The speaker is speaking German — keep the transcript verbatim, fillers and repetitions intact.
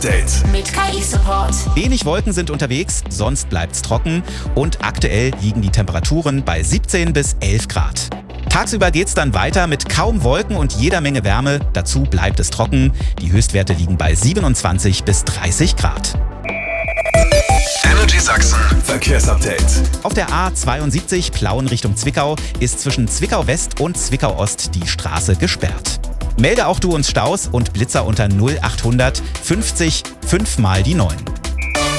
Date mit K I-Support. Wenig Wolken sind unterwegs, sonst bleibt's trocken und aktuell liegen die Temperaturen bei siebzehn bis elf Grad. Tagsüber geht's dann weiter mit kaum Wolken und jeder Menge Wärme. Dazu bleibt es trocken. Die Höchstwerte liegen bei siebenundzwanzig bis dreißig Grad. Energy Sachsen Verkehrsupdate. Auf der A zweiundsiebzig Plauen Richtung Zwickau ist zwischen Zwickau West und Zwickau Ost die Straße gesperrt. Melde auch du uns Staus und Blitzer unter null achthundert fünfzig fünf mal die neun.